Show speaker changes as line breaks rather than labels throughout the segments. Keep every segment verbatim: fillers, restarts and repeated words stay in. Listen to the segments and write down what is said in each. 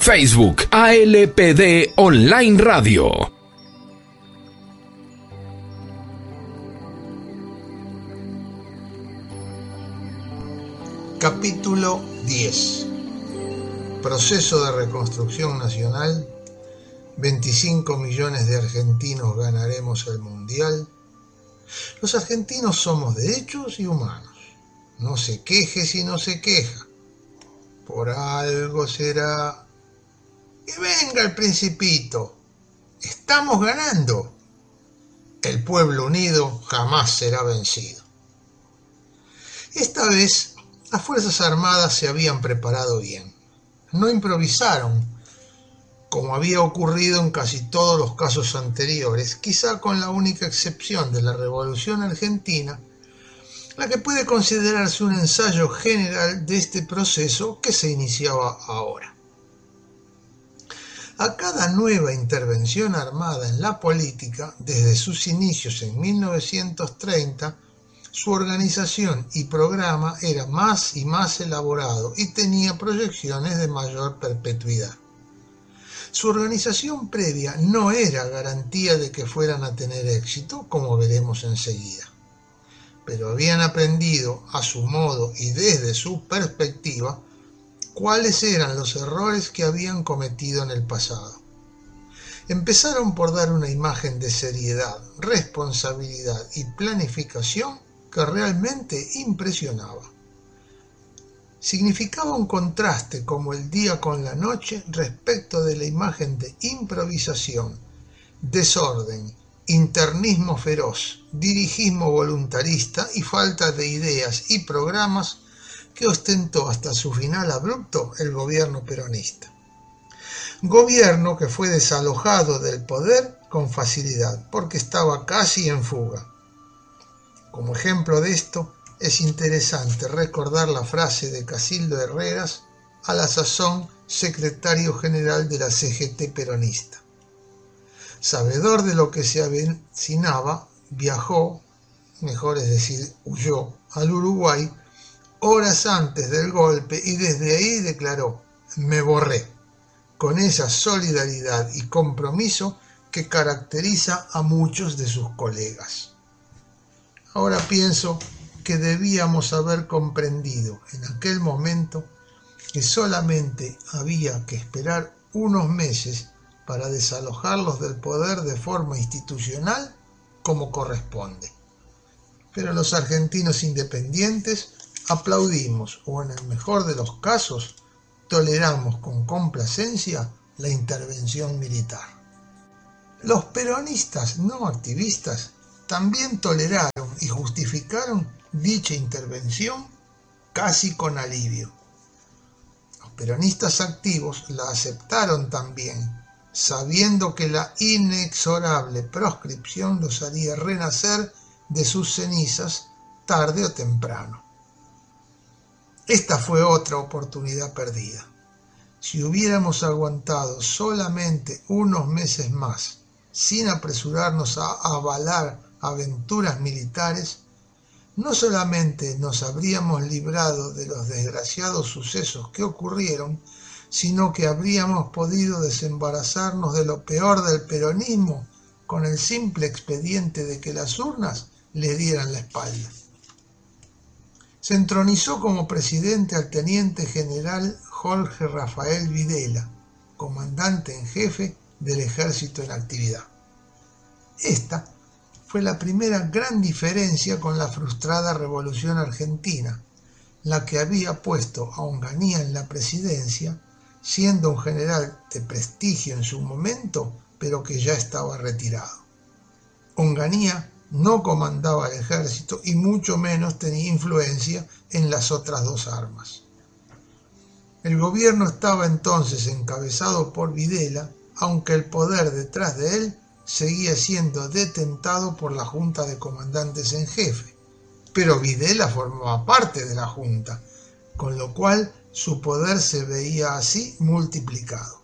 Facebook A L P D Online Radio.
Capítulo diez. Proceso de reconstrucción nacional. veinticinco millones de argentinos ganaremos el mundial. Los argentinos somos derechos y humanos. No se queje si no se queja. Por algo será. Y venga el Principito. Estamos ganando. El pueblo unido jamás será vencido. Esta vez las Fuerzas Armadas se habían preparado bien. No improvisaron, como había ocurrido en casi todos los casos anteriores, quizá con la única excepción de la Revolución Argentina, la que puede considerarse un ensayo general de este proceso que se iniciaba ahora. A cada nueva intervención armada en la política, desde sus inicios en mil novecientos treinta, su organización y programa era más y más elaborado y tenía proyecciones de mayor perpetuidad. Su organización previa no era garantía de que fueran a tener éxito, como veremos enseguida, pero habían aprendido a su modo y desde su perspectiva cuáles eran los errores que habían cometido en el pasado. Empezaron por dar una imagen de seriedad, responsabilidad y planificación que realmente impresionaba. Significaba un contraste como el día con la noche respecto de la imagen de improvisación, desorden, internismo feroz, dirigismo voluntarista y falta de ideas y programas que ostentó hasta su final abrupto el gobierno peronista. Gobierno que fue desalojado del poder con facilidad porque estaba casi en fuga. Como ejemplo de esto, es interesante recordar la frase de Casildo Herreras, a la sazón secretario general de la C G T peronista. Sabedor de lo que se avecinaba, viajó, mejor es decir, huyó al Uruguay horas antes del golpe y desde ahí declaró: "Me borré", con esa solidaridad y compromiso que caracteriza a muchos de sus colegas. Ahora pienso que debíamos haber comprendido en aquel momento que solamente había que esperar unos meses para desalojarlos del poder de forma institucional como corresponde. Pero los argentinos independientes aplaudimos, o en el mejor de los casos, toleramos con complacencia la intervención militar. Los peronistas no activistas también toleraron y justificaron dicha intervención casi con alivio. Los peronistas activos la aceptaron también, sabiendo que la inexorable proscripción los haría renacer de sus cenizas tarde o temprano. Esta fue otra oportunidad perdida. Si hubiéramos aguantado solamente unos meses más, sin apresurarnos a avalar aventuras militares, no solamente nos habríamos librado de los desgraciados sucesos que ocurrieron, sino que habríamos podido desembarazarnos de lo peor del peronismo con el simple expediente de que las urnas le dieran la espalda. Se entronizó como presidente al teniente general Jorge Rafael Videla, comandante en jefe del ejército en actividad. Esta fue la primera gran diferencia con la frustrada Revolución Argentina, la que había puesto a Onganía en la presidencia, siendo un general de prestigio en su momento, pero que ya estaba retirado. Onganía no comandaba el ejército y mucho menos tenía influencia en las otras dos armas. El gobierno estaba entonces encabezado por Videla, aunque el poder detrás de él seguía siendo detentado por la Junta de Comandantes en Jefe, pero Videla formaba parte de la Junta, con lo cual su poder se veía así multiplicado.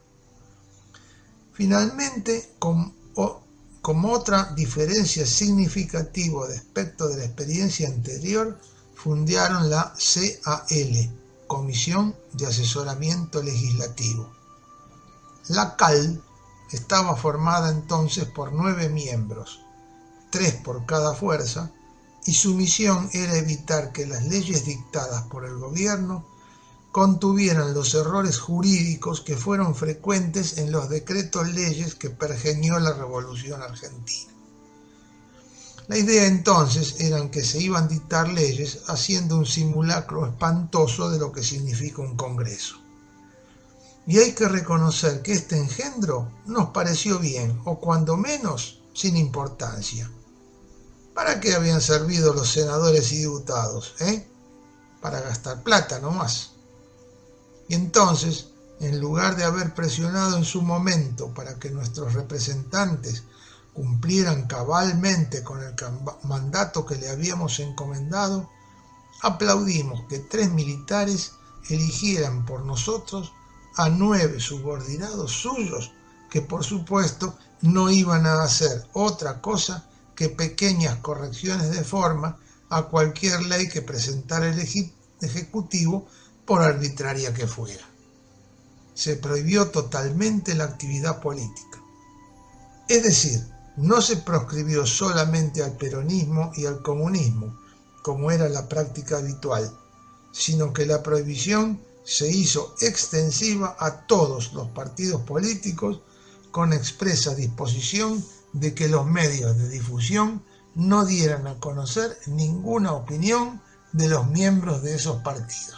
Finalmente, como, como otra diferencia significativa respecto de la experiencia anterior, fundaron la C A L, Comisión de Asesoramiento Legislativo. La C A L estaba formada entonces por nueve miembros, tres por cada fuerza, y su misión era evitar que las leyes dictadas por el gobierno contuvieran los errores jurídicos que fueron frecuentes en los decretos leyes que pergeñó la Revolución Argentina. La idea entonces era que se iban a dictar leyes haciendo un simulacro espantoso de lo que significa un Congreso. Y hay que reconocer que este engendro nos pareció bien, o cuando menos sin importancia. ¿Para qué habían servido los senadores y diputados? ¿Eh? Para gastar plata nomás. Y entonces, en lugar de haber presionado en su momento para que nuestros representantes cumplieran cabalmente con el mandato que le habíamos encomendado, aplaudimos que tres militares eligieran por nosotros a nueve subordinados suyos que por supuesto no iban a hacer otra cosa que pequeñas correcciones de forma a cualquier ley que presentara el Ejecutivo, por arbitraria que fuera. Se prohibió totalmente la actividad política. Es decir, no se proscribió solamente al peronismo y al comunismo, como era la práctica habitual, sino que la prohibición se hizo extensiva a todos los partidos políticos con expresa disposición de que los medios de difusión no dieran a conocer ninguna opinión de los miembros de esos partidos.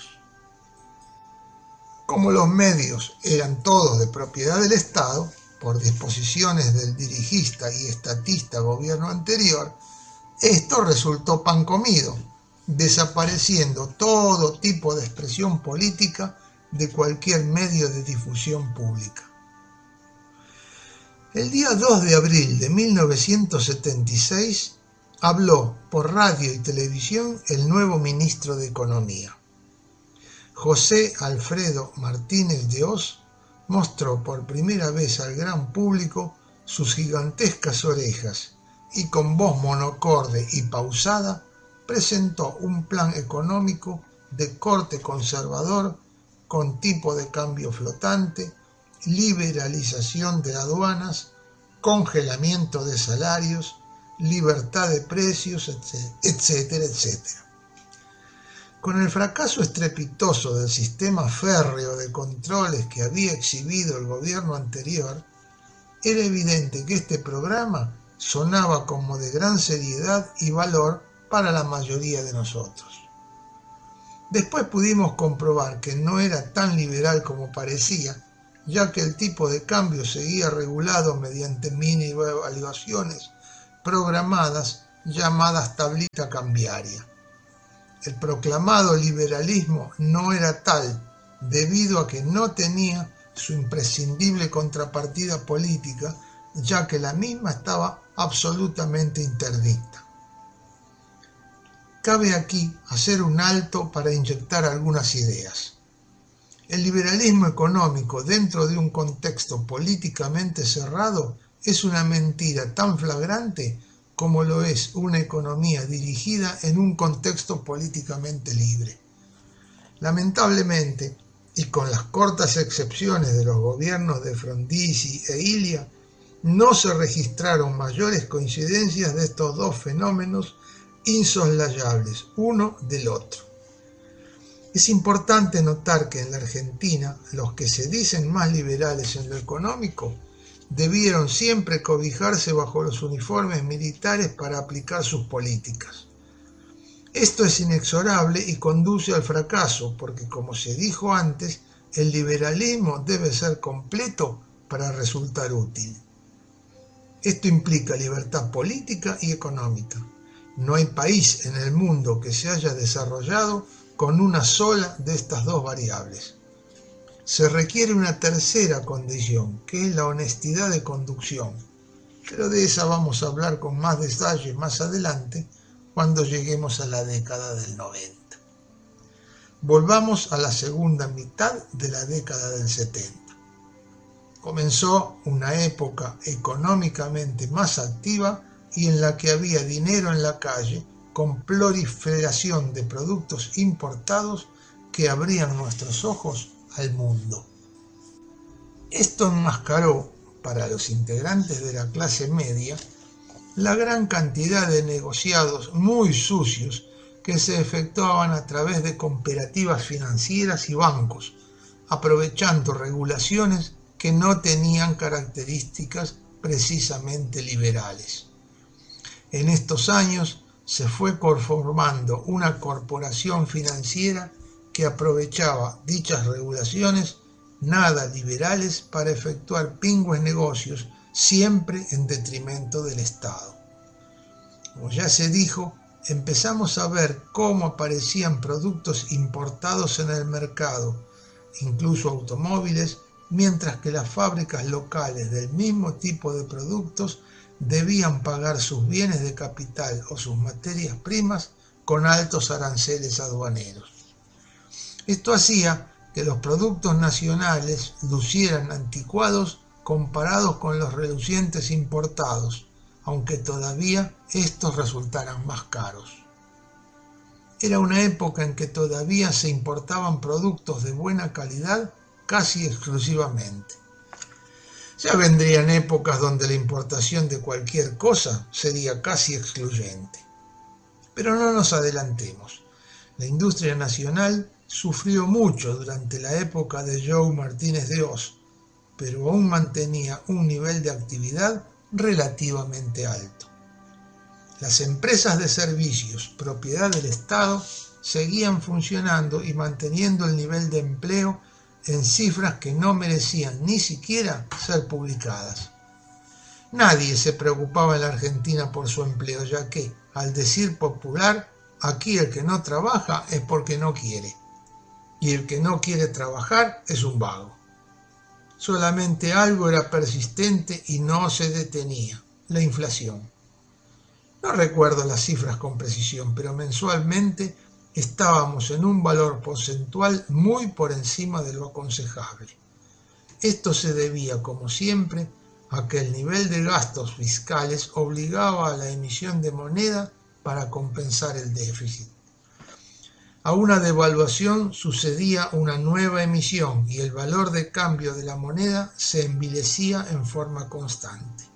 Como los medios eran todos de propiedad del Estado, por disposiciones del dirigista y estatista gobierno anterior, esto resultó pan comido, desapareciendo todo tipo de expresión política de cualquier medio de difusión pública. El día dos de abril de mil novecientos setenta y seis habló por radio y televisión el nuevo ministro de Economía. José Alfredo Martínez de Hoz mostró por primera vez al gran público sus gigantescas orejas y con voz monocorde y pausada presentó un plan económico de corte conservador con tipo de cambio flotante, liberalización de aduanas, congelamiento de salarios, libertad de precios, etcétera, etcétera. Con el fracaso estrepitoso del sistema férreo de controles que había exhibido el gobierno anterior, era evidente que este programa sonaba como de gran seriedad y valor para la mayoría de nosotros. Después pudimos comprobar que no era tan liberal como parecía, ya que el tipo de cambio seguía regulado mediante mini evaluaciones programadas llamadas tablita cambiaria. El proclamado liberalismo no era tal debido a que no tenía su imprescindible contrapartida política, ya que la misma estaba absolutamente interdicta. Cabe aquí hacer un alto para inyectar algunas ideas. El liberalismo económico dentro de un contexto políticamente cerrado es una mentira tan flagrante como lo es una economía dirigida en un contexto políticamente libre. Lamentablemente, y con las cortas excepciones de los gobiernos de Frondizi e Ilia, no se registraron mayores coincidencias de estos dos fenómenos insoslayables, uno del otro. Es importante notar que en la Argentina, los que se dicen más liberales en lo económico debieron siempre cobijarse bajo los uniformes militares para aplicar sus políticas. Esto es inexorable y conduce al fracaso, porque como se dijo antes, el liberalismo debe ser completo para resultar útil. Esto implica libertad política y económica. No hay país en el mundo que se haya desarrollado con una sola de estas dos variables. Se requiere una tercera condición, que es la honestidad de conducción, pero de esa vamos a hablar con más detalle más adelante, cuando lleguemos a la década del noventa. Volvamos a la segunda mitad de la década del setenta. Comenzó una época económicamente más activa y en la que había dinero en la calle, con proliferación de productos importados que abrían nuestros ojos al mundo. Esto enmascaró, para los integrantes de la clase media, la gran cantidad de negociados muy sucios que se efectuaban a través de cooperativas financieras y bancos, aprovechando regulaciones que no tenían características precisamente liberales. En estos años se fue conformando una corporación financiera que aprovechaba dichas regulaciones nada liberales para efectuar pingües negocios, siempre en detrimento del Estado. Como ya se dijo, empezamos a ver cómo aparecían productos importados en el mercado, incluso automóviles, mientras que las fábricas locales del mismo tipo de productos debían pagar sus bienes de capital o sus materias primas con altos aranceles aduaneros. Esto hacía que los productos nacionales lucieran anticuados comparados con los relucientes importados, aunque todavía estos resultaran más caros. Era una época en que todavía se importaban productos de buena calidad casi exclusivamente. Ya vendrían épocas donde la importación de cualquier cosa sería casi excluyente. Pero no nos adelantemos. La industria nacional sufrió mucho durante la época de Joe Martínez de Hoz, pero aún mantenía un nivel de actividad relativamente alto. Las empresas de servicios, propiedad del Estado, seguían funcionando y manteniendo el nivel de empleo en cifras que no merecían ni siquiera ser publicadas. Nadie se preocupaba en la Argentina por su empleo, ya que, al decir popular, aquí el que no trabaja es porque no quiere, y el que no quiere trabajar es un vago. Solamente algo era persistente y no se detenía: la inflación. No recuerdo las cifras con precisión, pero mensualmente estábamos en un valor porcentual muy por encima de lo aconsejable. Esto se debía, como siempre, a que el nivel de gastos fiscales obligaba a la emisión de moneda para compensar el déficit. A una devaluación sucedía una nueva emisión y el valor de cambio de la moneda se envilecía en forma constante.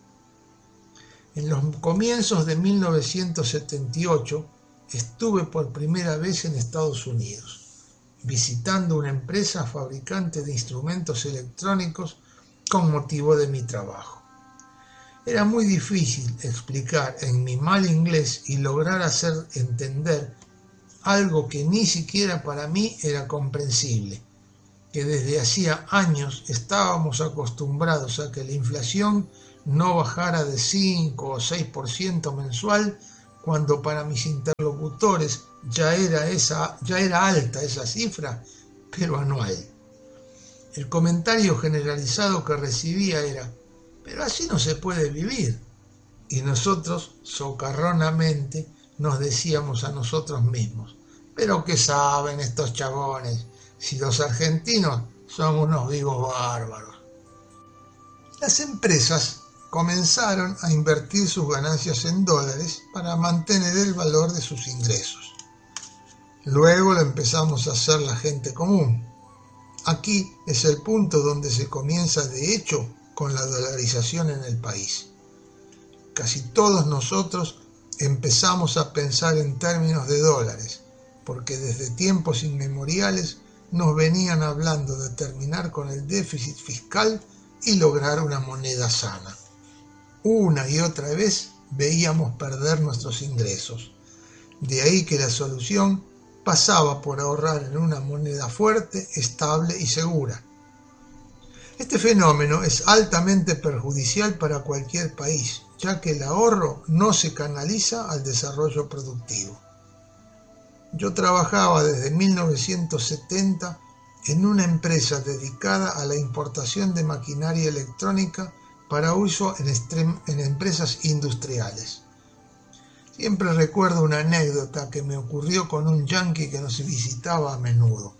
En los comienzos de mil novecientos setenta y ocho estuve por primera vez en Estados Unidos, visitando una empresa fabricante de instrumentos electrónicos con motivo de mi trabajo. Era muy difícil explicar en mi mal inglés y lograr hacer entender algo que ni siquiera para mí era comprensible, que desde hacía años estábamos acostumbrados a que la inflación no bajara de cinco o seis por ciento mensual, cuando para mis interlocutores ya era, esa, ya era alta esa cifra, pero anual. El comentario generalizado que recibía era: pero así no se puede vivir. Y nosotros, socarronamente, nos decíamos a nosotros mismos: pero ¿qué saben estos chabones? Si los argentinos son unos vivos bárbaros. Las empresas comenzaron a invertir sus ganancias en dólares para mantener el valor de sus ingresos. Luego lo empezamos a hacer la gente común. Aquí es el punto donde se comienza de hecho con la dolarización en el país. Casi todos nosotros empezamos a pensar en términos de dólares, porque desde tiempos inmemoriales nos venían hablando de terminar con el déficit fiscal y lograr una moneda sana. Una y otra vez veíamos perder nuestros ingresos. De ahí que la solución pasaba por ahorrar en una moneda fuerte, estable y segura. Este fenómeno es altamente perjudicial para cualquier país, ya que el ahorro no se canaliza al desarrollo productivo. Yo trabajaba desde mil novecientos setenta en una empresa dedicada a la importación de maquinaria electrónica para uso en, extrem- en empresas industriales. Siempre recuerdo una anécdota que me ocurrió con un yanqui que nos visitaba a menudo.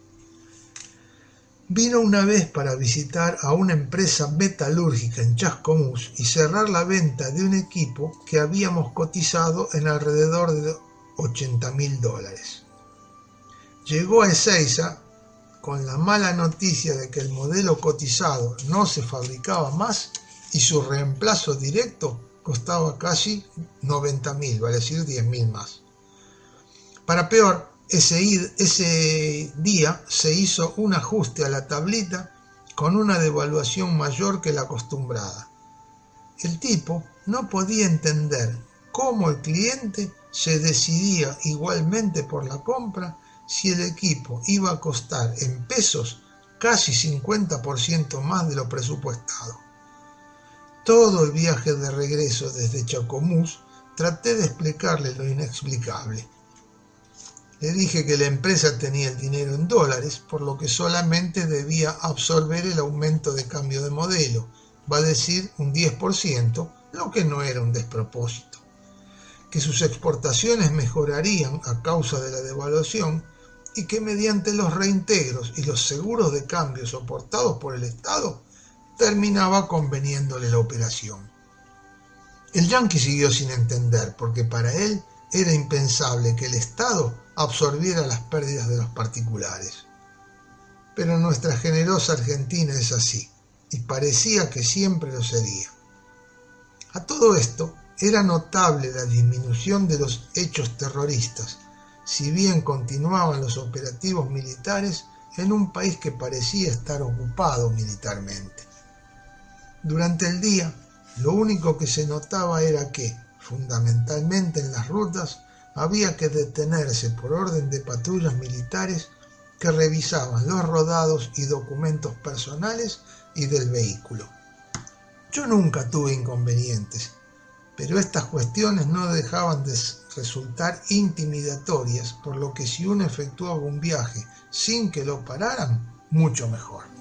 Vino una vez para visitar a una empresa metalúrgica en Chascomús y cerrar la venta de un equipo que habíamos cotizado en alrededor de ochenta mil dólares. Llegó a Ezeiza con la mala noticia de que el modelo cotizado no se fabricaba más y su reemplazo directo costaba casi noventa mil, vale decir diez mil más. Para peor, ese, ese día se hizo un ajuste a la tablita con una devaluación mayor que la acostumbrada. El tipo no podía entender cómo el cliente se decidía igualmente por la compra si el equipo iba a costar en pesos casi cincuenta por ciento más de lo presupuestado. Todo el viaje de regreso desde Chacomús traté de explicarle lo inexplicable. Le dije que la empresa tenía el dinero en dólares, por lo que solamente debía absorber el aumento de cambio de modelo, va a decir un diez por ciento, lo que no era un despropósito. Que sus exportaciones mejorarían a causa de la devaluación y que mediante los reintegros y los seguros de cambio soportados por el Estado terminaba conveniéndole la operación. El yanqui siguió sin entender, porque para él era impensable que el Estado absorbiera las pérdidas de los particulares. Pero nuestra generosa Argentina es así, y parecía que siempre lo sería. A todo esto, era notable la disminución de los hechos terroristas, si bien continuaban los operativos militares en un país que parecía estar ocupado militarmente. Durante el día, lo único que se notaba era que, fundamentalmente en las rutas, había que detenerse por orden de patrullas militares que revisaban los rodados y documentos personales y del vehículo. Yo nunca tuve inconvenientes, pero estas cuestiones no dejaban de resultar intimidatorias, por lo que si uno efectuaba un viaje sin que lo pararan, mucho mejor.